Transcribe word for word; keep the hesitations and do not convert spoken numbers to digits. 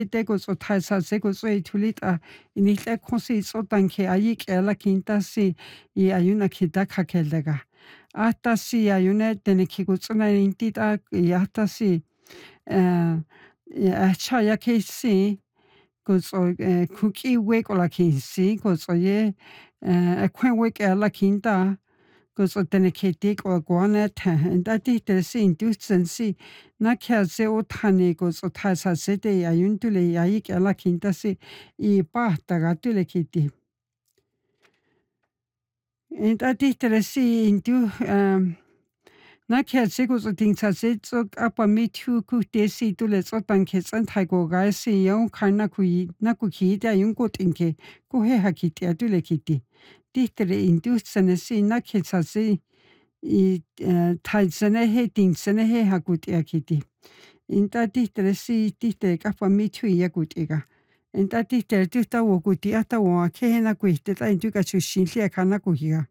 Tego so taisa sego so itulita inile konsi so tanke ayik ela kintasi y ayuna kita kakeldega. Atasi ayune tenekigutsuna intita y atasi achaya kesi gozo kuki wek ola kinsi gozo ye a quen wek ela kinta gozo teneketik or guanet and that it is in ducency na kase o tani gozo tasa sete ayuntule yaik ela kintasi y pahta gatule kiti. And that it is in du um na kase gozo tingsa setso apa mitu kutesi tule so tanketsan taigo gaisi yon karna kui na kukita yung kotinke kuhe hakiti atule kiti. Titere indusene si na kesase i taisene he tingsene he hakuti akiti. Inta titere si titere kafa mitu yakutiga. Inta titere tuta wokuti ata wa kehena kuite ta intuka chushinli akana kuhiga.